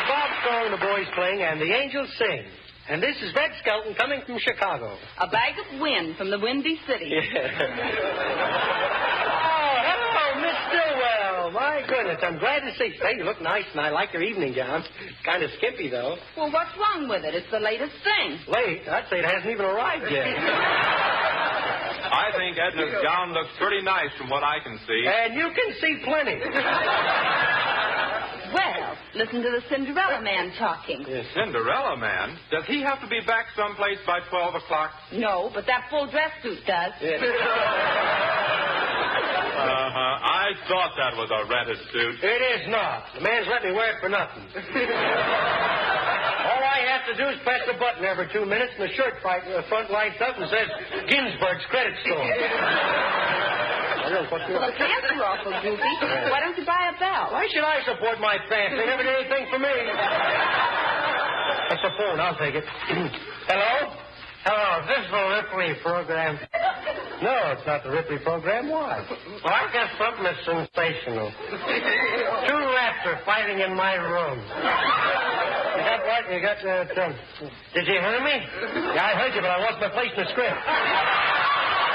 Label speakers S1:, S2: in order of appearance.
S1: is Bob Stone, the boys playing, and the angels sing. And this is Red Skelton coming from Chicago.
S2: A bag of wind from the Windy City.
S1: Yeah. Oh, hello, Miss Stillwell. My goodness, I'm glad to see you. Hey, you look nice, and I like your evening gown. Kind of skimpy, though.
S2: Well, what's wrong with it? It's the latest thing.
S1: Late? I'd say it hasn't even arrived yet.
S3: I think Edna's gown looks pretty nice from what I can see.
S1: And you can see plenty.
S2: Well, listen to the Cinderella Man talking.
S3: Yes. Cinderella Man? Does he have to be back someplace by 12 o'clock?
S2: No, but that full dress suit does.
S1: Yes.
S3: I thought that was a rented suit.
S1: It is not. The man's let me wear it for nothing. All I have to do is press a button every 2 minutes, and the shirt front lights up and says, Ginsburg's Credit Store.
S2: Well, the pants are awful goofy. Why don't you buy a belt?
S1: Why should I support my pants? They never did anything for me. That's the phone. I'll take it. Hello? Hello, is this the Ripley program? No, it's not the Ripley program. Why? Well, I've got something that's sensational. 2 rats are fighting in my room. You got what? You got, did you hear me? Yeah, I heard you, but I lost my place in the script.